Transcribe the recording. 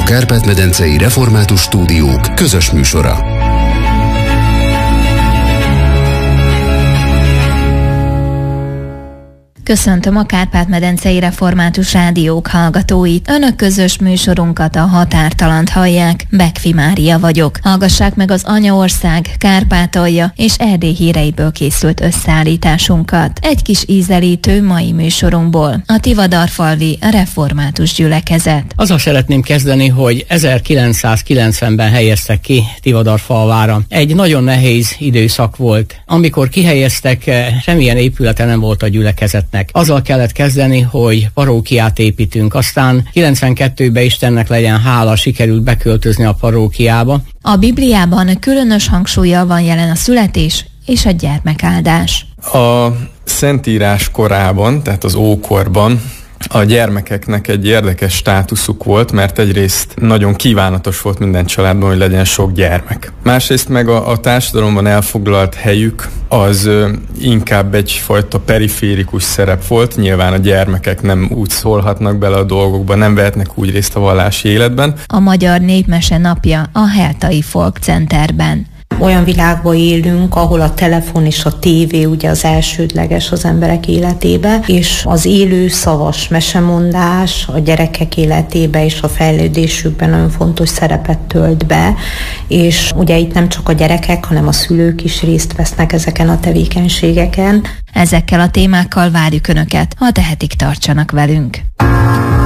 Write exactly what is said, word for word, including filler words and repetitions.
Kárpát-medencei Református Stúdiók közös műsora. Köszöntöm a Kárpát-medencei Református Rádiók hallgatóit. Önök közös műsorunkat, a Határtalant hallják. Bekfi Mária vagyok. Hallgassák meg az Anyaország, Kárpátalja és Erdély híreiből készült összeállításunkat. Egy kis ízelítő mai műsorunkból. A Tivadarfalvi Református Gyülekezet. Azzal szeretném kezdeni, hogy ezerkilencszázkilencvenben helyeztek ki Tivadarfalvára. Egy nagyon nehéz időszak volt. Amikor kihelyeztek, semmilyen épülete nem volt a gyülekezetnek. Azzal kellett kezdeni, hogy parókiát építünk. Aztán kilencvenkettőben Istennek legyen hála, sikerült beköltözni a parókiába. A Bibliában különös hangsúllyal van jelen a születés és a gyermekáldás. A Szentírás korában, tehát az ókorban a gyermekeknek egy érdekes státuszuk volt, mert egyrészt nagyon kívánatos volt minden családban, hogy legyen sok gyermek. Másrészt meg a, a társadalomban elfoglalt helyük az ö, inkább egyfajta periférikus szerep volt. Nyilván a gyermekek nem úgy szólhatnak bele a dolgokba, nem vehetnek úgy részt a vallási életben. A Magyar Népmese napja a Heltai Folk Centerben. Olyan világban élünk, ahol a telefon és a tévé ugye az elsődleges az emberek életébe, és az élő szavas mesemondás a gyerekek életébe és a fejlődésükben nagyon fontos szerepet tölt be, és ugye itt nem csak a gyerekek, hanem a szülők is részt vesznek ezeken a tevékenységeken. Ezekkel a témákkal várjuk Önöket, ha tehetik, tartsanak velünk.